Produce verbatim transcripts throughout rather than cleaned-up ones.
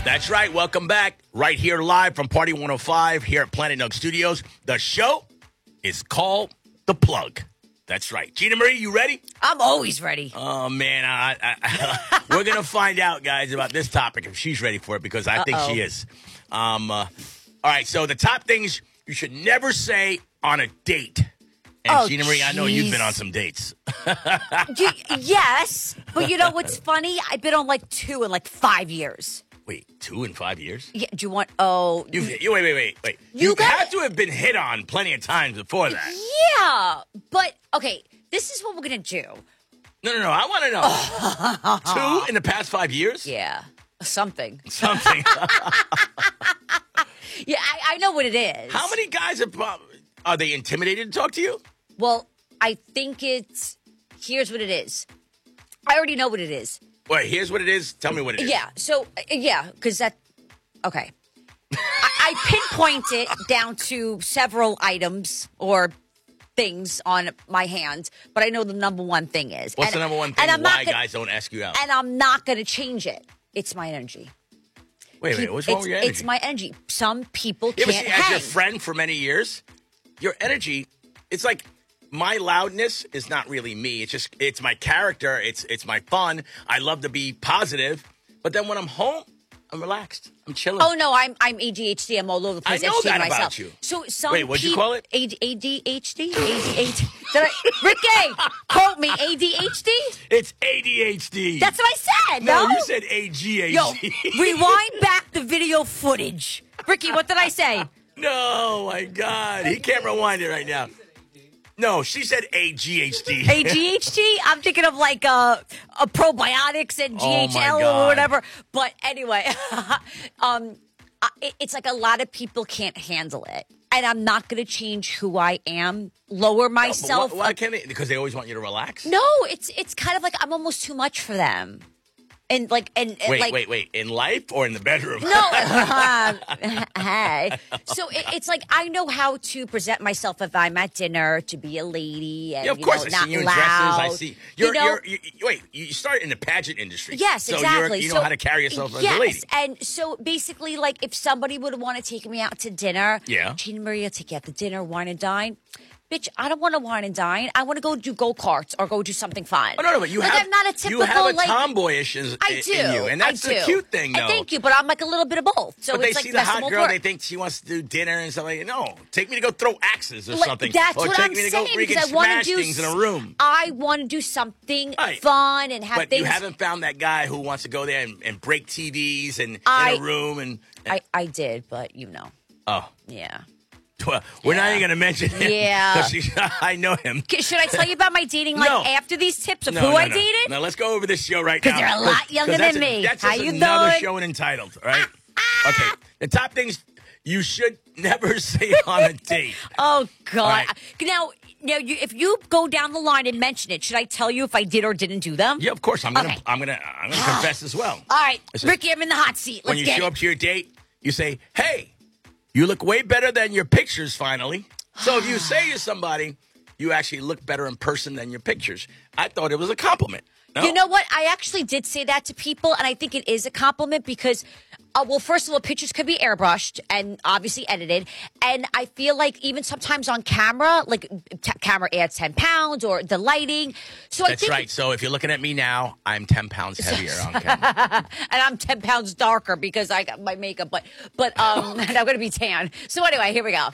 That's right. Welcome back. Right here live from Party one oh five here at Planet Nug Studios. The show is called The Plug. That's right. Gina Marie, you ready? I'm always ready. Oh, man. I, I, I, we're going to find out, guys, about this topic if she's ready for it, because I think Uh-oh. she is. Um, uh, all right. So the top things you should never say on a date. And Oh, Gina Marie, I know you've jeez. been on some dates. Y- yes, but you know what's funny? I've been on like two in like five years. Wait, two in five years? Yeah, do you want? Oh, You've, you wait, wait, wait, wait. You You, got had it. to have been hit on plenty of times before that. yeah, but okay. This is what we're gonna do. No, no, no. I want to know. Two in the past five years? Yeah, something. Something. Yeah, I, I know what it is. How many guys have, uh, are they intimidated to talk to you? Well, I think it's. Here's what it is. I already know what it is. Wait, here's what it is. Tell me what it is. Yeah. So uh, yeah, because that. Okay. I, I pinpoint it down to several items or things on my hand, but I know the number one thing is. What's and, the number one and thing I'm not why gonna- guys don't ask you out? And I'm not going to change it. It's my energy. Wait, wait. What's wrong it's, with your energy? It's my energy. Some people Yeah, but can't see, as hang. your friend for many years, your energy, it's like my loudness is not really me. It's just, it's my character. It's it's my fun. I love to be positive. But then when I'm home, I'm relaxed. I'm chilling. Oh no, I'm I'm A D H D. I'm all over the place. I know educating that about myself. you. So some Wait, what'd you peop- call it? A D H D. A D H D. Did I? Ricky, quote me. A D H D. It's A D H D. That's what I said. no, No, you said A G H D. Yo, rewind back the video footage. Ricky, what did I say? No, my God. He can't rewind it right now. No, she said A G H D. A D H D? I'm thinking of like uh, uh probiotics and G H L Oh, my God. or whatever. But anyway, um, I- it, it's like a lot of people can't handle it. And I'm not going to change who I am, lower myself. Why, why can't they? Because they always want you to relax? No, it's it's kind of like I'm almost too much for them. And like and, and Wait, like wait, wait. In life or in the bedroom? no. Hey. So it, it's like I know how to present myself if I'm at dinner to be a lady and Yeah, of you course. know, I not see you in loud. dresses. I see. You're, you know, you're, you, you- wait, you started in the pageant industry. Yes, so exactly. You're, you know So- how to carry yourself as yes, a lady. and so basically, like if somebody would want to take me out to dinner, Yeah. Gina Marie will take you out to dinner, wine and dine. Bitch, I don't want to wine and dine. I want to go do go karts or go do something fun. Oh, no, no, but you like, have, I'm not a typical you have a like. tomboyish in, I do. in you. And that's I do. the cute thing, though. And thank you, but I'm like a little bit of both. So But they it's see like the best of hot both girl, worlds. they think she wants to do dinner and stuff like that. No, take me to go throw axes or Like, something. That's or what take I'm me to saying go freaking because I want to smash do. things in a room. I want to do something Right. fun and have But things. you haven't found that guy who wants to go there and, and break T Vs and I- in a room and. I I did, but you know, oh. yeah. Well, we're not Yeah. even going to mention him. Yeah. 'Cause he- I know him. Okay, should I tell you about my dating life No. after these tips of No, who no, I no. dated? Now let's go over this show right now. 'Cause you're a lot 'Cause- younger 'cause that's than a- me. That's How just you another doing? show and entitled, all right? Okay. The top things you should never say on a date. Oh God! right. Now, now, you, if you go down the line and mention it, should I tell you if I did or didn't do them? Yeah, of course. I'm gonna, Okay. I'm gonna, I'm gonna confess as well. All right, Listen, Ricky, I'm in the hot seat. when Let's you get show it. up to your date, you say, "Hey, you look way better than your pictures." Finally, so if you say to somebody, "You actually look better in person than your pictures," I thought it was a compliment. No? You know what? I actually did say that to people, and I think it is a compliment because, uh, well, first of all, pictures could be airbrushed and obviously edited, and I feel like even sometimes on camera, like t- camera adds ten pounds or the lighting. So I That's think, right. So if you're looking at me now, I'm ten pounds heavier on camera. and I'm ten pounds darker because I got my makeup, but but um, and I'm gonna be tan. So anyway, here we go.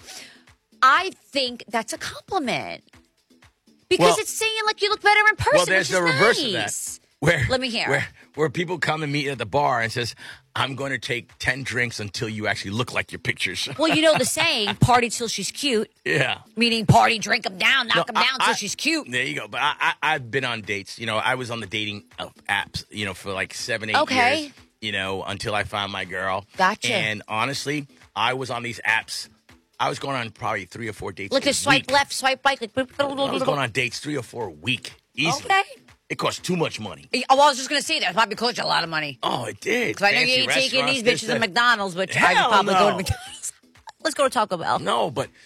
I think that's a compliment because Well- it's saying like you look better in person. Well, there's which the is reverse of nice. that. Where, Let me hear. Where, where people come and meet at the bar and says, "I'm going to take ten drinks until you actually look like your pictures." Well, you know the saying, party till she's cute, yeah. meaning party, drink them down, knock them No, I- down till I- she's cute. There you go. But I, I, I've been on dates. You know, I was on the dating uh, apps, you know, for like seven, eight Okay. years, you know, until I found my girl. Gotcha. And honestly, I was on these apps. I was going on probably three or four dates Look a at swipe week. left, swipe right. Like, I was going on dates three or four a week. Easily. Okay. It cost too much money. Oh, well, I was just going to say that. It probably cost you a lot of money. Oh, it did. Because I know you Fancy ain't taking restaurants, these this, bitches that. to McDonald's, but I Hell could probably go to no. McDonald's. Let's go to Taco Bell. No, but